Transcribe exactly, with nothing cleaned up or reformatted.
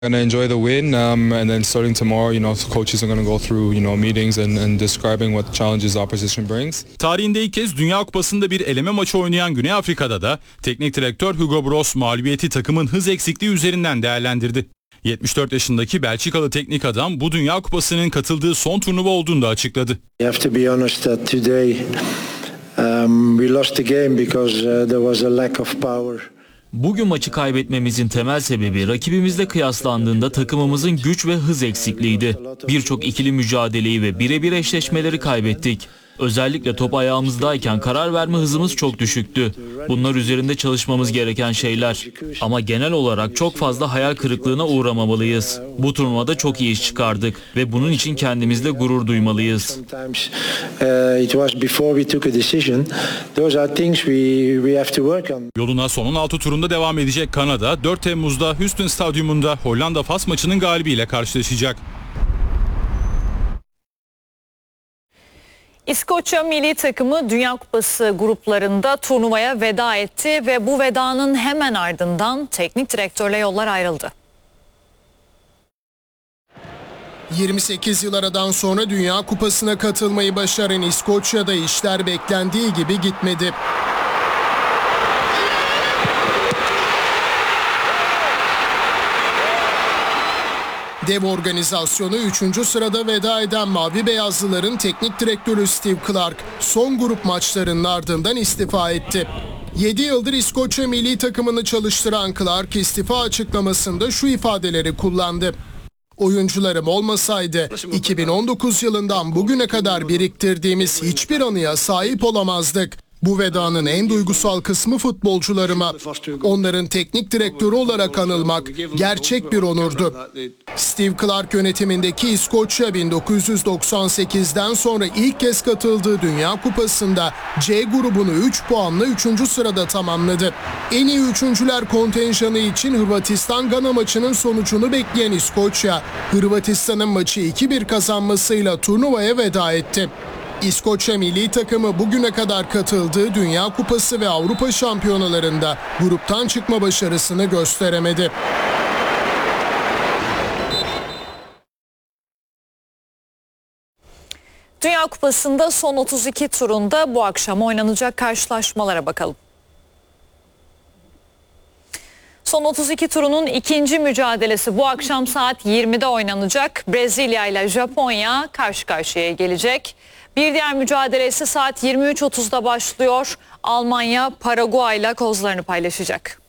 Gonna enjoy the win, um, and then starting tomorrow, you know, coaches are gonna go through, you know, meetings and, and describing what challenges the opposition brings. Tarihinde ilk kez Dünya Kupası'nda bir eleme maçı oynayan Güney Afrika'da da teknik direktör Hugo Broos mağlubiyeti takımın hız eksikliği üzerinden değerlendirdi. yetmiş dört yaşındaki Belçikalı teknik adam bu Dünya Kupası'nın katıldığı son turnuva olduğunu da açıkladı. You have to be honest that today um, we lost the game because uh, there was a lack of power. Bugün maçı kaybetmemizin temel sebebi rakibimizle kıyaslandığında takımımızın güç ve hız eksikliğiydi. Birçok ikili mücadeleyi ve birebir eşleşmeleri kaybettik. Özellikle top ayağımızdayken karar verme hızımız çok düşüktü. Bunlar üzerinde çalışmamız gereken şeyler. Ama genel olarak çok fazla hayal kırıklığına uğramamalıyız. Bu turnuvada çok iyi iş çıkardık ve bunun için kendimizle gurur duymalıyız. Yoluna son on altı turunda devam edecek Kanada, dört Temmuz'da Houston Stadyumunda Hollanda-Fas maçının galibiyle karşılaşacak. İskoçya milli takımı Dünya Kupası gruplarında turnuvaya veda etti ve bu vedanın hemen ardından teknik direktörle yollar ayrıldı. yirmi sekiz yıl aradan sonra Dünya Kupası'na katılmayı başaran İskoçya'da işler beklendiği gibi gitmedi. Dev organizasyonu üçüncü sırada veda eden Mavi Beyazlıların teknik direktörü Steve Clarke son grup maçlarının ardından istifa etti. yedi yıldır İskoçya milli takımını çalıştıran Clarke istifa açıklamasında şu ifadeleri kullandı. Oyuncularım olmasaydı iki bin on dokuz yılından bugüne kadar biriktirdiğimiz hiçbir anıya sahip olamazdık. Bu vedanın en duygusal kısmı futbolcularıma. Onların teknik direktörü olarak anılmak gerçek bir onurdu. Steve Clarke yönetimindeki İskoçya bin dokuz yüz doksan sekizden sonra ilk kez katıldığı Dünya Kupası'nda C grubunu üç puanla üçüncü sırada tamamladı. En iyi üçüncüler kontenjanı için Hırvatistan-Gana maçının sonucunu bekleyen İskoçya, Hırvatistan'ın maçı iki bir kazanmasıyla turnuvaya veda etti. İskoçya milli takımı bugüne kadar katıldığı Dünya Kupası ve Avrupa Şampiyonalarında gruptan çıkma başarısını gösteremedi. Dünya Kupası'nda son otuz iki turunda bu akşam oynanacak karşılaşmalara bakalım. Son otuz iki turunun ikinci mücadelesi bu akşam saat yirmide oynanacak. Brezilya ile Japonya karşı karşıya gelecek. Bir diğer mücadele ise saat yirmi üç otuzda başlıyor. Almanya Paraguay ile kozlarını paylaşacak.